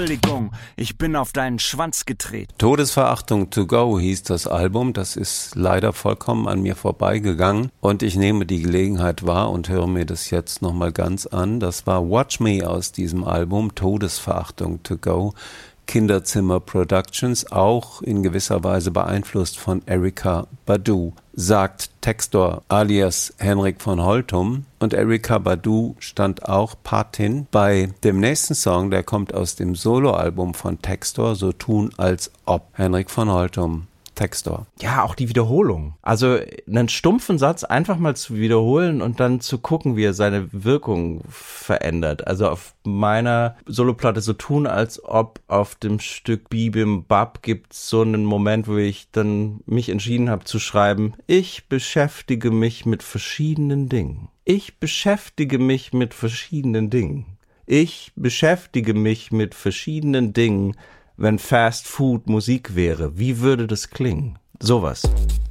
Entschuldigung, ich bin auf deinen Schwanz getreten. Todesverachtung to go hieß das Album. Das ist leider vollkommen an mir vorbeigegangen. Und ich nehme die Gelegenheit wahr und höre mir das jetzt nochmal ganz an. Das war Watch Me aus diesem Album, Todesverachtung to go. Kinderzimmer Productions, auch in gewisser Weise beeinflusst von Erykah Badu, sagt Textor alias Henrik von Holtum. Und Erykah Badu stand auch Patin bei dem nächsten Song, der kommt aus dem Soloalbum von Textor, So tun als ob. Henrik von Holtum. Textor. Ja, auch die Wiederholung. Also einen stumpfen Satz einfach mal zu wiederholen und dann zu gucken, wie er seine Wirkung verändert. Also auf meiner Soloplatte So tun als ob auf dem Stück Bibimbap gibt es so einen Moment, wo ich dann mich entschieden habe zu schreiben, ich beschäftige mich mit verschiedenen Dingen. Ich beschäftige mich mit verschiedenen Dingen. Ich beschäftige mich mit verschiedenen Dingen. Wenn Fast Food Musik wäre, wie würde das klingen? Sowas.